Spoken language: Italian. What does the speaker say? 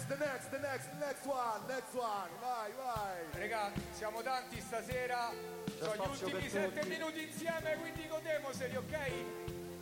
next one, vai. Raga, siamo tanti stasera, sono gli ultimi 7 minuti insieme, quindi godemoseli, ok?